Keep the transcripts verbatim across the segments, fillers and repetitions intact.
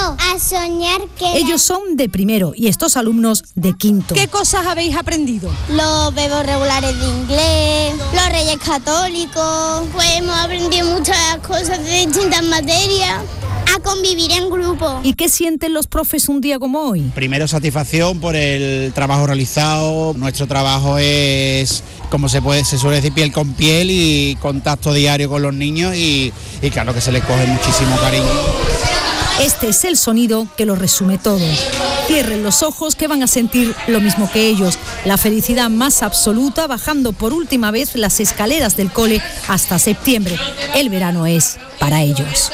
a soñar que... Ellos son de primero y estos alumnos de quinto. ¿Qué cosas habéis aprendido? Los verbos regulares de inglés, los reyes católicos, pues hemos aprendido muchas cosas de distintas materias. A convivir en grupo. ¿Y qué sienten los profes un día como hoy? Primero, satisfacción por el trabajo realizado. Nuestro trabajo es, como se puede, se suele decir, piel con piel y contacto diario con los niños y, y claro que se les coge muchísimo cariño. Este es el sonido que lo resume todo. Cierren los ojos que van a sentir lo mismo que ellos. La felicidad más absoluta bajando por última vez las escaleras del cole hasta septiembre. El verano es para ellos.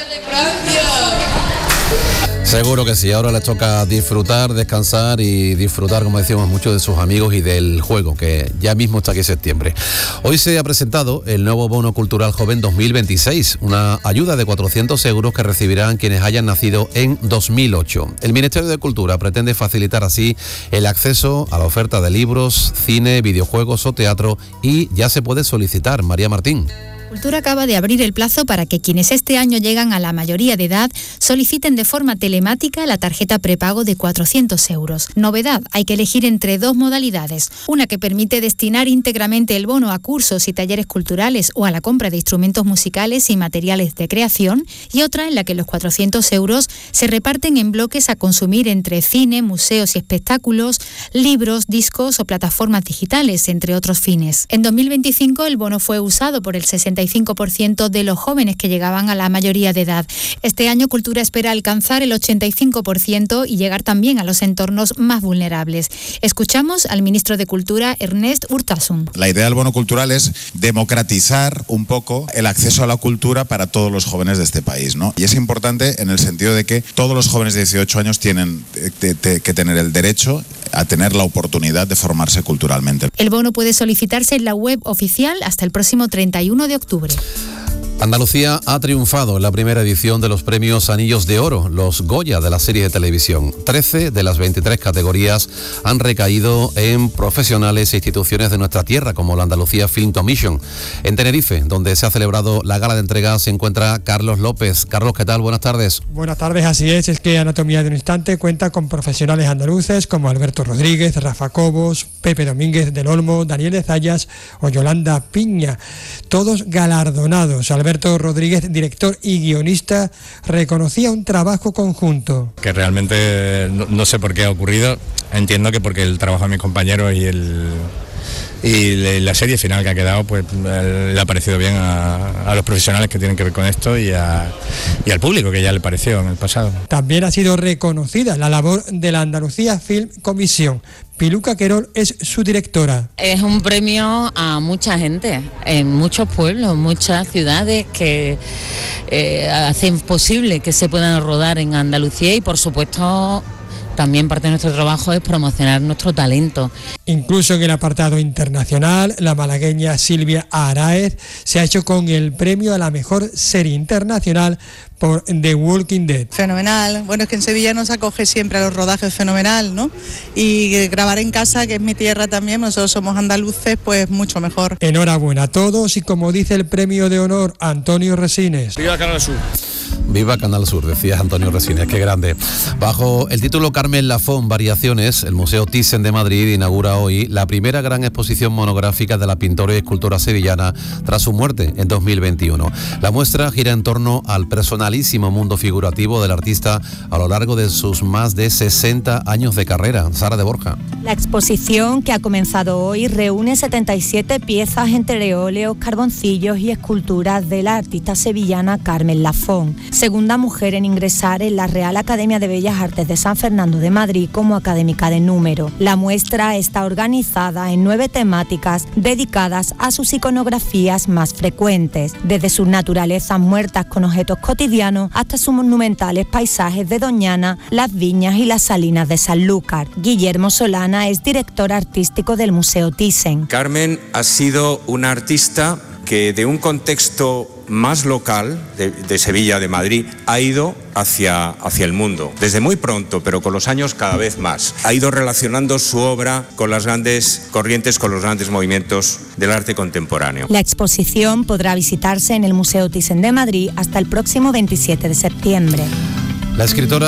Seguro que sí, ahora les toca disfrutar, descansar y disfrutar, como decíamos, mucho de sus amigos y del juego, que ya mismo está aquí en septiembre. Hoy se ha presentado el nuevo Bono Cultural Joven dos mil veintiséis, una ayuda de cuatrocientos euros que recibirán quienes hayan nacido en dos mil ocho. El Ministerio de Cultura pretende facilitar así el acceso a la oferta de libros, cine, videojuegos o teatro y ya se puede solicitar. María Martín. Cultura acaba de abrir el plazo para que quienes este año llegan a la mayoría de edad soliciten de forma telemática la tarjeta prepago de cuatrocientos euros. Novedad, hay que elegir entre dos modalidades, una que permite destinar íntegramente el bono a cursos y talleres culturales o a la compra de instrumentos musicales y materiales de creación, y otra en la que los cuatrocientos euros se reparten en bloques a consumir entre cine, museos y espectáculos, libros, discos o plataformas digitales, entre otros fines. En dos mil veinticinco el bono fue usado por el sesenta y cinco por ciento de los jóvenes que llegaban a la mayoría de edad. Este año Cultura espera alcanzar el ochenta y cinco por ciento y llegar también a los entornos más vulnerables. Escuchamos al ministro de Cultura, Ernest Urtasun. La idea del bono cultural es democratizar un poco el acceso a la cultura para todos los jóvenes de este país, ¿no? Y es importante en el sentido de que todos los jóvenes de dieciocho años tienen de, de, que tener el derecho a tener la oportunidad de formarse culturalmente. El bono puede solicitarse en la web oficial hasta el próximo treinta y uno de octubre. Andalucía ha triunfado en la primera edición de los premios Anillos de Oro, los Goya de la serie de televisión. trece de las veintitrés categorías han recaído en profesionales e instituciones de nuestra tierra, como la Andalucía Film Commission. En Tenerife, donde se ha celebrado la gala de entrega, se encuentra Carlos López. Carlos, ¿qué tal? Buenas tardes. Buenas tardes, así es. Es que Anatomía de un Instante cuenta con profesionales andaluces como Alberto Rodríguez, Rafa Cobos, Pepe Domínguez del Olmo, Daniel de Zayas o Yolanda Piña. Todos galardonados. Alberto Alberto Rodríguez, director y guionista, reconocía un trabajo conjunto. Que realmente no, no sé por qué ha ocurrido, entiendo que porque el trabajo de mis compañeros y el... y la serie final que ha quedado pues le ha parecido bien a, a los profesionales que tienen que ver con esto y, a, y al público que ya le pareció en el pasado. También ha sido reconocida la labor de la Andalucía Film Commission. Piluca Querol es su directora. Es un premio a mucha gente, en muchos pueblos, muchas ciudades que eh, hacen posible que se puedan rodar en Andalucía y por supuesto también parte de nuestro trabajo es promocionar nuestro talento. Incluso en el apartado internacional, la malagueña Silvia Araez se ha hecho con el premio a la mejor serie internacional por The Walking Dead. Fenomenal. Bueno, es que en Sevilla nos acoge siempre a los rodajes fenomenal, ¿no? Y grabar en casa, que es mi tierra también, nosotros somos andaluces, pues mucho mejor. Enhorabuena a todos y como dice el premio de honor Antonio Resines. Viva Canal Sur. Viva Canal Sur, decía Antonio Resines, qué grande. Bajo el título Carmen Lafón, Variaciones, el Museo Thyssen de Madrid inaugura hoy la primera gran exposición monográfica de la pintora y escultora sevillana tras su muerte en dos mil veintiuno. La muestra gira en torno al personalísimo mundo figurativo del artista a lo largo de sus más de sesenta años de carrera. Sara de Borja. La exposición, que ha comenzado hoy, reúne setenta y siete piezas entre óleos, carboncillos y esculturas de la artista sevillana Carmen Lafón, segunda mujer en ingresar en la Real Academia de Bellas Artes de San Fernando de Madrid como académica de número. La muestra está organizada en nueve temáticas dedicadas a sus iconografías más frecuentes, desde sus naturalezas muertas con objetos cotidianos hasta sus monumentales paisajes de Doñana, las viñas y las salinas de Sanlúcar. Guillermo Solana es director artístico del Museo Thyssen. Carmen ha sido una artista que de un contexto más local de, de Sevilla, de Madrid, ha ido hacia, hacia el mundo. Desde muy pronto, pero con los años cada vez más. Ha ido relacionando su obra con las grandes corrientes, con los grandes movimientos del arte contemporáneo. La exposición podrá visitarse en el Museo Thyssen de Madrid hasta el próximo veintisiete de septiembre. La escritora